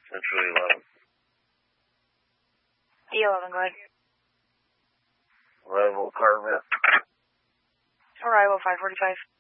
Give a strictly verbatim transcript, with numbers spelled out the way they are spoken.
Central eleven. E eleven, go ahead. Arrival Carver. Arrival five forty-five.